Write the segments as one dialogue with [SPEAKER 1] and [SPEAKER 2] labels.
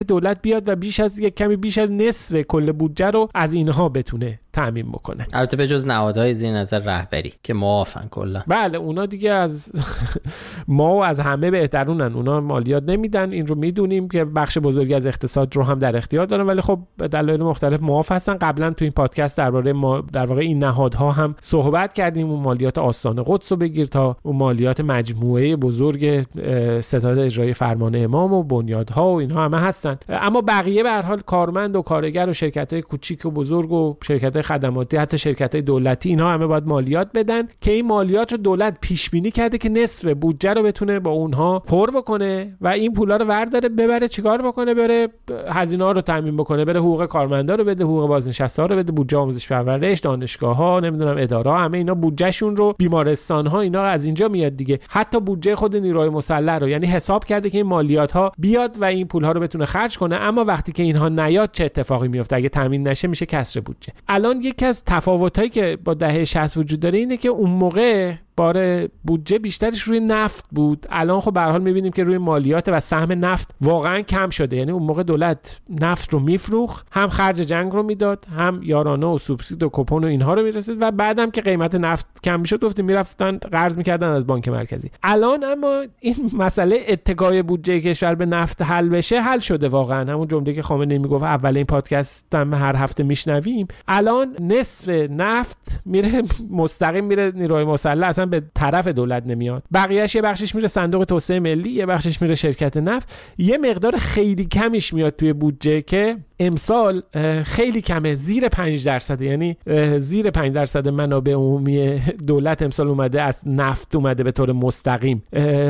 [SPEAKER 1] دولت بیاد و کمی بیش از نصف کل بودجه رو از اینها بتونه تامین بکنه.
[SPEAKER 2] البته به جز نهادهای زیر نظر رهبری که معافن کلا.
[SPEAKER 1] بله اونا دیگه از ما و از همه بهترونن، اونا مالیات نمیدن، این رو میدونیم که بخش بزرگی از اقتصاد رو هم در اختیار دارن، ولی خب به دلایل مختلف معاف هستن. قبلا تو این پادکست درباره ما در واقع این نهادها هم صحبت کردیم، اون مالیات آستان قدس رو بگیر تا اون مالیات مجموعه بزرگ ستاد اجرایی فرمان امام و بنیادها و اینها همه هستن. اما بقیه به هر حال کارمند و کارگر و شرکت‌های کوچیک و بزرگ و شرکت‌های خدماتی، حتی شرکت‌های دولتی، اینها همه باید مالیات بدن که این مالیات رو دولت پیش بینی کرده که نصف بودجه رو بتونه با اونها پر بکنه و این پولا رو ورداره ببره چیکار بکنه؟ بره هزینه‌ها رو تامین بکنه، بره حقوق کارمندا رو بده، حقوق بازنشسته‌ها رو بده، بودجه آموزش پرورش، دانشگاه‌ها، نمیدونم اداره‌ها، همه اینا بودجهشون رو، بیمارستان‌ها، اینا از اینجا میاد دیگه. حتی بودجه خود نیروهای مسلح رو، یعنی حساب کرده که این مالیات‌ها بیاد و این پول‌ها رو بتونه خرج کنه. اما وقتی که اینها نیاد چه اتفاقی میفته؟ اگه تامین نشه میشه کسر بودجه. الان یکی از تفاوتایی که با دهه 60 وجود داره اینه که اون موقع بار بودجه بیشترش روی نفت بود. الان خب به هر حال می‌بینیم که روی مالیات و سهم نفت واقعا کم شده. یعنی اون موقع دولت نفت رو میفروخت، هم خرج جنگ رو میداد، هم یارانه و سوبسید و کوپن و اینها رو میرسید و بعدم که قیمت نفت کم میشد گفتیم میرفتن قرض میکردن از بانک مرکزی. الان اما این مسئله اتکای بودجه کشور به نفت حل بشه، حل شده واقعا. همون جمله که خامنه‌ای میگفت اول این پادکست هم هر هفته میشنویم، الان نصف نفت میره مستقیم میره نیروهای مسلح، اصلا به طرف دولت نمیاد. بقیه‌اش یه بخشش میره صندوق توسعه ملی، یه بخشش میره شرکت نفت، یه مقدار خیلی کمیش میاد توی بودجه که امسال خیلی کمه، زیر 5%. یعنی زیر 5% منابع عمومی دولت امسال اومده از نفت، اومده به طور مستقیم.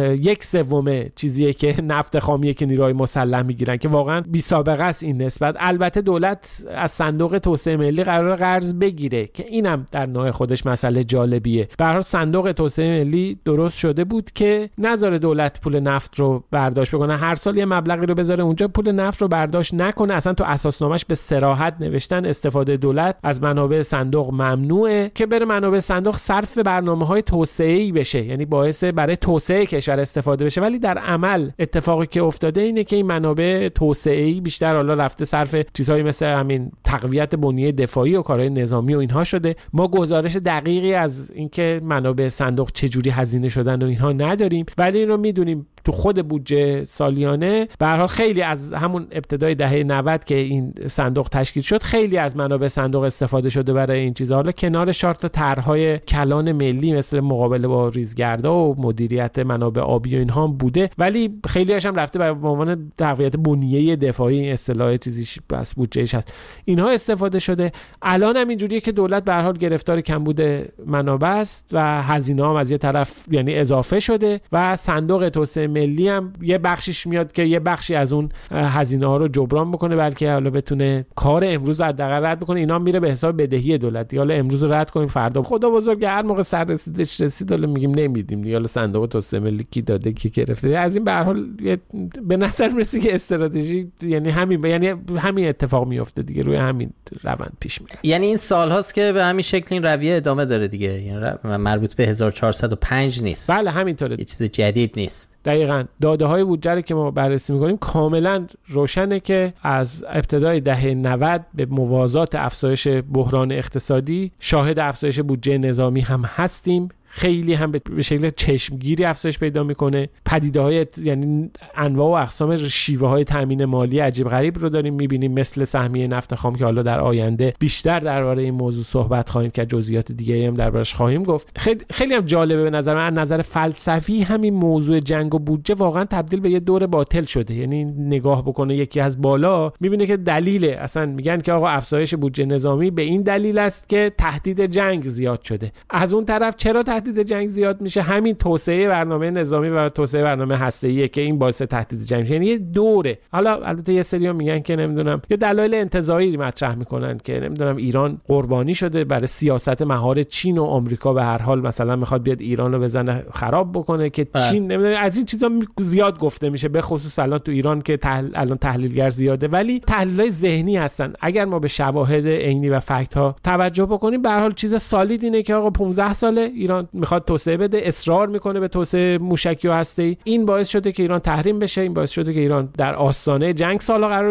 [SPEAKER 1] 1/3 چیزیه که نفت خامیه که نیروهای مسلح میگیرن که واقعا بی سابقه است این نسبت. البته دولت از صندوق توسعه ملی قرار قرض بگیره که اینم در نوع خودش مسئله جالبیه. به هر حال صندوق توسعه ملی درست شده بود که نذاره دولت پول نفت رو برداشت بکنه، هر سال یه مبلغی رو بذاره اونجا، پول نفت رو برداشت نکنه. اصلا تو اساسنامه‌اش به صراحت نوشتن استفاده دولت از منابع صندوق ممنوعه، که بره منابع صندوق صرف برنامه‌های توسعه‌ای بشه، یعنی باعث برای توسعه کشور استفاده بشه. ولی در عمل اتفاقی که افتاده اینه که این منابع توسعه‌ای بیشتر حالا رفته صرف چیزهایی مثل همین تقویت بنیه دفاعی و کارهای نظامی و اینها شده. ما گزارش دقیقی از اینکه منابع صندوق چجوری هزینه شدن و اینها نداریم، ولی این رو میدونیم تو خود بودجه سالیانه به هر حال خیلی از همون ابتدای دهه 90 که این صندوق تشکیل شد، خیلی از منابع صندوق استفاده شده برای این چیزا. حالا کنار شارت طرح‌های کلان ملی مثل مقابله با ریزگردها و مدیریت منابع آبی و اینها هم بوده، ولی خیلی هاشم رفته به عنوان تقویت بنیه دفاعی، اصطلاح چیزیش بس بودجهش هست، اینها استفاده شده. الان هم اینجوریه که دولت به هر حال گرفتار کمبود منابع است و هزینه هم از یه طرف یعنی اضافه شده و صندوق توسعه ملی هم یه بخشش میاد که یه بخشی از اون هزینه ها رو جبران بکنه، بلکه حالا بتونه کار امروز رو حداقل رد بکنه. اینا میره به حساب بدهی دولت. حالا امروز رو رد کنیم، فردا خدا بزرگ هر موقع سر رسیدش رسید حالا میگیم نمیدیم دیگه، حالا صندوق توسعه ملی کی داده کی گرفته. از این به هر حال به نظر میرسه که استراتژی یعنی همین اتفاق میفته دیگه، روی همین روند پیش میره.
[SPEAKER 2] یعنی این سال هاست که به همین شکل این رویه ادامه داره دیگه، یعنی مربوط به 1405 نیست.
[SPEAKER 1] بله همینطوره،
[SPEAKER 2] یه چیز جدید نیست.
[SPEAKER 1] دقیقاً داده های بودجه که ما بررسی می‌کنیم کاملاً روشنه که از ابتدای دهه 90 به موازات افزایش بحران اقتصادی شاهد افزایش بودجه نظامی هم هستیم. خیلی هم به شکل چشمگیری افزایش پیدا میکنه. پدیده‌های یعنی انواع و اقسام شیوه‌های تامین مالی عجیب غریب رو داریم می‌بینیم، مثل سهمیه نفت خام که حالا در آینده بیشتر درباره این موضوع صحبت خواهیم کرد، جزئیات دیگه‌ای هم دربارش خواهیم گفت. خیلی هم جالبه به نظر من، از نظر فلسفی همین موضوع جنگ و بودجه واقعا تبدیل به یه دور باطل شده. یعنی نگاه بکنه یکی از بالا می‌بینه که دلیل اصلا میگن که آقا افزایش بودجه نظامی به این دلیل است که تهدید جنگ زیاد شده. از اون طرف چرا تهدید جنگ زیاد میشه؟ همین توسعه برنامه نظامی و توسعه برنامه هسته‌ایه که این باعث تهدید جنگ میشه. یعنی یه دوره. حالا البته یه سری‌ها میگن که نمیدونم یه دلایل انتزاعی مطرح میکنن که نمیدونم ایران قربانی شده برای سیاست مهار چین و آمریکا، به هر حال مثلا میخواد بیاد ایران رو بزنه خراب بکنه که چین نمیدونم. از این چیزا زیاد گفته میشه، به خصوص الان تو ایران که الان تحلیلگر زیاده، ولی تحلیلای ذهنی هستن. اگر ما به شواهد عینی و فکت ها توجه بکنیم، به هر حال چیز سالید اینه که آقا 15 ساله ایران میخواد توسعه بده، اصرار میکنه به توسعه موشکی و هسته‌ای. این باعث شده که ایران تحریم بشه، این باعث شده که ایران در آستانه جنگ سالا قرار